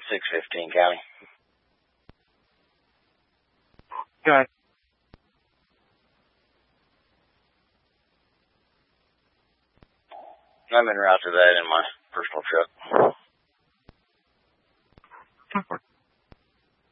615 County. Go ahead. I'm en route to that in my personal truck. 10-4.